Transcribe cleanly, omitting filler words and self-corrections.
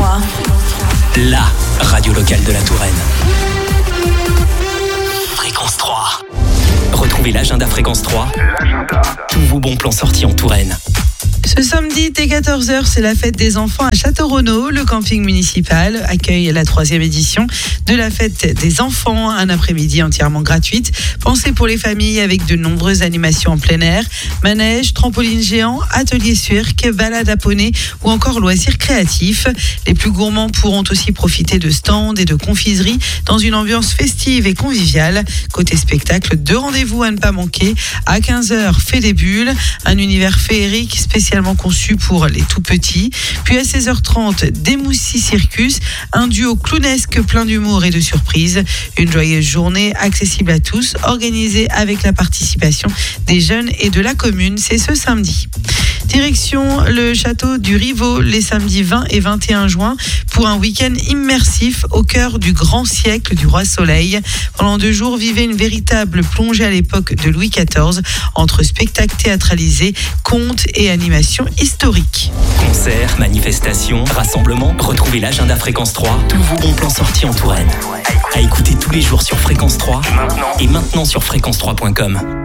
3. La radio locale de la Touraine. Fréquence 3. Retrouvez l'agenda Fréquence 3. Tous vos bons plans sortis en Touraine. Ce samedi, dès 14h, c'est la fête des enfants à Château-Renaud. Le camping municipal accueille la 3e édition de la fête des enfants, un après-midi entièrement gratuite. Pensée pour les familles avec de nombreuses animations en plein air, manège, trampoline géant, atelier cirque, balade à poney ou encore loisirs créatifs. Les plus gourmands pourront aussi profiter de stands et de confiseries dans une ambiance festive et conviviale. Côté spectacle, 2 rendez-vous à ne pas manquer. À 15h, Fée des Bulles, un univers féerique spécialement conçu pour les tout petits. Puis à 16h30, Démoussi Circus, un duo clownesque plein d'humour et de surprises. Une joyeuse journée accessible à tous, organisée avec la participation des jeunes et de la commune. C'est ce samedi. Direction le château du Rivaux les samedis 20 et 21 juin pour un week-end immersif au cœur du grand siècle du roi Soleil. Pendant 2 jours, vivez une véritable plongée à l'époque de Louis XIV entre spectacles théâtralisés, contes et animations historiques. Concerts, manifestations, rassemblements, retrouvez l'agenda Fréquence 3. Tous vos bons plans sortis en Touraine. À écouter tous les jours sur Fréquence 3 et maintenant sur fréquence3.com.